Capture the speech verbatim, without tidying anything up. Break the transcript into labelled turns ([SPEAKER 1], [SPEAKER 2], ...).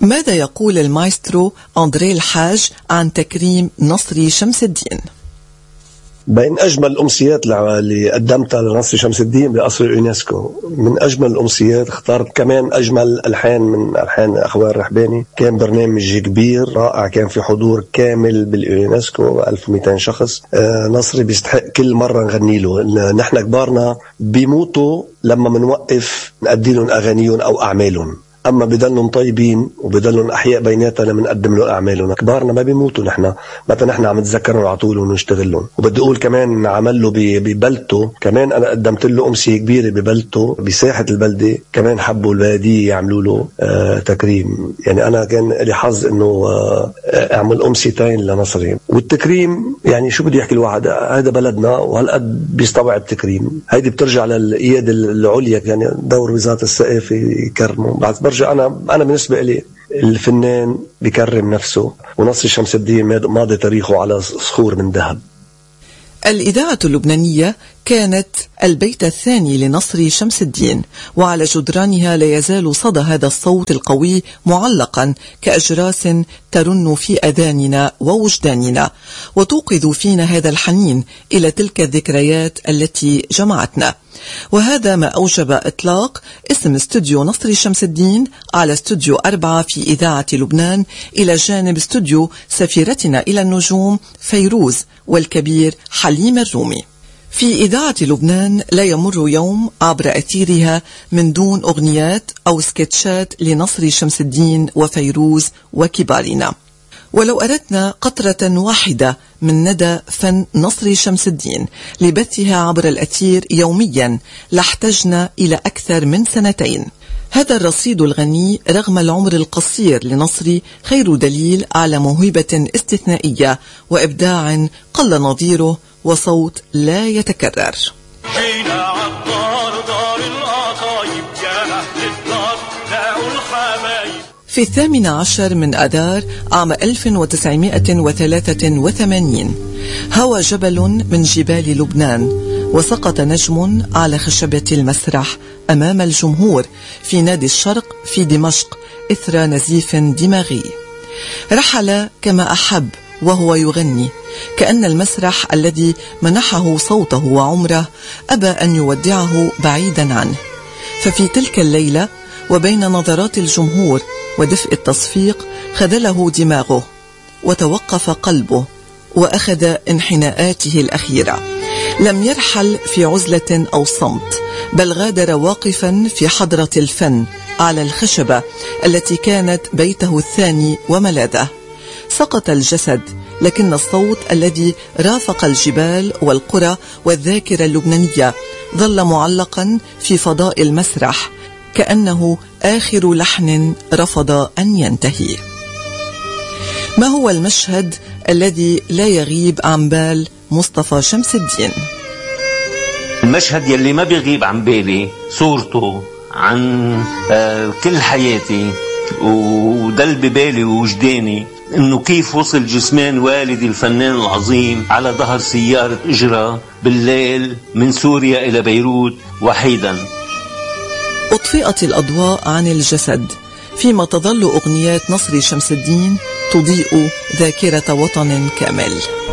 [SPEAKER 1] ماذا يقول المايسترو أندري الحاج عن تكريم نصري شمس الدين؟
[SPEAKER 2] بين أجمل الأمسيات اللي قدمتها لنصري شمس الدين بقصر اليونسكو، من أجمل الأمسيات اختارت كمان أجمل ألحان من ألحان أخوان الرحباني. كان برنامج كبير رائع، كان في حضور كامل باليونسكو ألف ومئتين شخص. آه نصري بيستحق كل مرة نغني له. نحن كبارنا بيموتوا لما منوقف نقدي لهم أغانيهم أو أعمالهم، أما بدلهم طيبين وبدلهم أحياء بيناتنا منقدم له أعمالهم. كبارنا ما بيموتوا، نحن متى نحن عم نتذكرهم على طول ونشتغلهم. وبدي أقول كمان عمل له ببلته، كمان أنا قدمت له أمسية كبيرة ببلته بساحة البلدة، كمان حبوا البلدية يعملوا له آه تكريم. يعني أنا كان لي حظ إنه آه أعمل أمسيتين لنصري. والتكريم يعني شو بدي أحكي الواحد، هذا بلدنا وهالقد بيستوعب تكريم. هيدي بترجع للقيادة العليا، يعني دور وزارة الثقافة يكرموا. بعد برجع أنا أنا بالنسبة لي الفنان بيكرم نفسه، ونصري شمس الدين ماضي تاريخه على صخور من ذهب.
[SPEAKER 1] الإذاعة اللبنانية كانت البيت الثاني لنصري شمس الدين، وعلى جدرانها لا يزال صدى هذا الصوت القوي معلقا كأجراس ترن في أذاننا ووجداننا، وتوقظ فينا هذا الحنين إلى تلك الذكريات التي جمعتنا. وهذا ما أوجب إطلاق اسم استوديو نصري شمس الدين على استوديو أربعة في إذاعة لبنان، إلى جانب استوديو سفيرتنا إلى النجوم فيروز والكبير حليم الرومي. في إذاعة لبنان لا يمر يوم عبر أثيرها من دون أغنيات أو سكتشات لنصري شمس الدين وفيروز وكبارنا. ولو أردنا قطرة واحدة من ندى فن نصري شمس الدين لبثها عبر الأثير يوميا لاحتجنا إلى أكثر من سنتين. هذا الرصيد الغني رغم العمر القصير لنصري خير دليل على موهبة استثنائية وإبداع قل نظيره وصوت لا يتكرر. في الثامن عشر من أذار عام ألف وتسعمائة وثلاثة وثمانين هوى جبل من جبال لبنان، وسقط نجم على خشبة المسرح أمام الجمهور في نادي الشرق في دمشق إثر نزيف دماغي. رحل كما أحب وهو يغني، كأن المسرح الذي منحه صوته وعمره أبى أن يودعه بعيدا عنه. ففي تلك الليلة وبين نظرات الجمهور ودفء التصفيق خذله دماغه وتوقف قلبه وأخذ انحناءاته الأخيرة. لم يرحل في عزلة أو صمت، بل غادر واقفا في حضرة الفن على الخشبة التي كانت بيته الثاني وملاذه. سقط الجسد، لكن الصوت الذي رافق الجبال والقرى والذاكرة اللبنانية ظل معلقا في فضاء المسرح كأنه آخر لحن رفض أن ينتهي. ما هو المشهد الذي لا يغيب عن بال مصطفى شمس الدين؟
[SPEAKER 3] المشهد يلي ما بيغيب عن بالي صورته عن آه كل حياتي ودل ببالي ووجداني، انه كيف وصل جسمان والدي الفنان العظيم على ظهر سيارة اجرة بالليل من سوريا الى بيروت وحيدا.
[SPEAKER 1] أطفئت الأضواء عن الجسد، فيما تظل أغنيات نصري شمس الدين تضيء ذاكرة وطن كامل.